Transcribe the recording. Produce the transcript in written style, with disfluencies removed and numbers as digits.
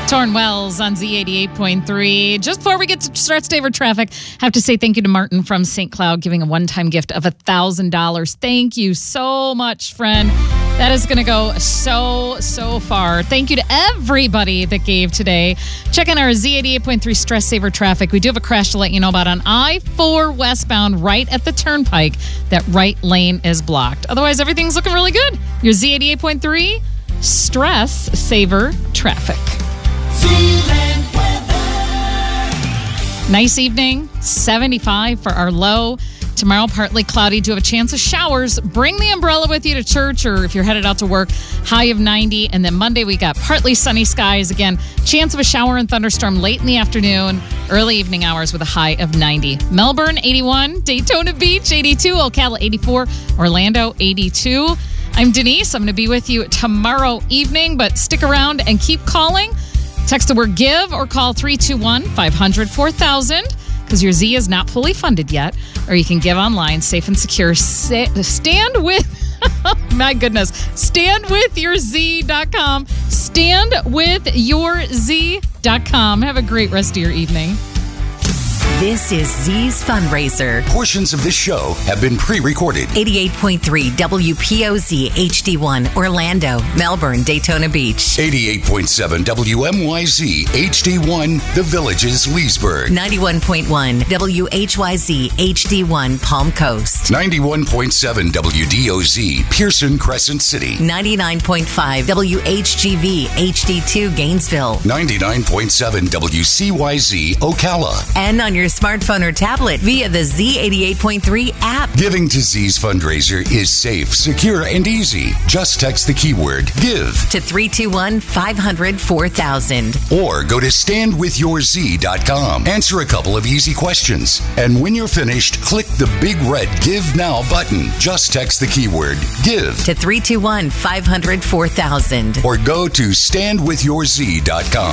Torn Wells on Z88.3. Just before we get to Stress Saver Traffic, I have to say thank you to Martin from St. Cloud giving a one-time gift of $1,000. Thank you so much, friend. That is going to go so far. Thank you to everybody that gave today. Check in our Z88.3 Stress Saver Traffic. We do have a crash to let you know about on I-4 westbound right at the Turnpike. That right lane is blocked. Otherwise, everything's looking really good. Your Z88.3 Stress Saver Traffic. Nice evening, 75 for our low. Tomorrow, partly cloudy. Do have a chance of showers. Bring the umbrella with you to church or if you're headed out to work, high of 90. And then Monday, we got partly sunny skies. Again, chance of a shower and thunderstorm late in the afternoon, early evening hours with a high of 90. Melbourne, 81. Daytona Beach, 82. Ocala, 84. Orlando, 82. I'm Denise. I'm going to be with you tomorrow evening, but stick around and keep calling. Text the word GIVE or call 321-500-4000 because your Z is not fully funded yet. Or you can give online, safe and secure. Stand with, my goodness, standwithyourz.com. Standwithyourz.com. Have a great rest of your evening. This is Z's Fundraiser. Portions of this show have been pre-recorded. 88.3 WPOZ HD1 Orlando, Melbourne, Daytona Beach. 88.7 WMYZ HD1 The Villages, Leesburg. 91.1 WHYZ HD1 Palm Coast. 91.7 WDOZ Pearson Crescent City. 99.5 WHGV HD2 Gainesville. 99.7 WCYZ Ocala. And on your smartphone or tablet via the Z88.3 app. Giving to Z's Fundraiser is safe, secure, and easy. Just text the keyword GIVE to 321-500-4000. Or go to standwithyourz.com. Answer a couple of easy questions. And when you're finished, click the big red Give Now button. Just text the keyword GIVE to 321-500-4000. Or go to standwithyourz.com.